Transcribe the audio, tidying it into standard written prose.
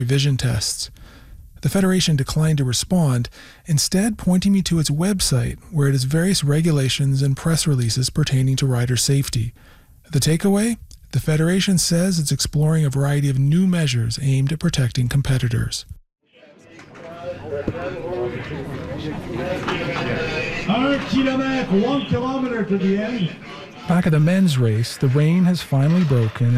vision tests. The Federation declined to respond, instead pointing me to its website, where it has various regulations and press releases pertaining to rider safety. The takeaway? The Federation says it's exploring a variety of new measures aimed at protecting competitors. 1 kilometer to the end. Back at the men's race, the rain has finally broken.